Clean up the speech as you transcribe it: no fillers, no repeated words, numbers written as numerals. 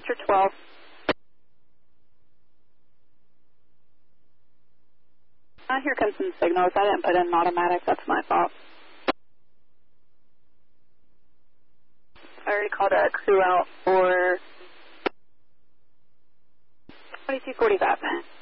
Roger 12. Here comes some signals. I didn't put in an automatic. That's my fault. I already called a crew out for 2245.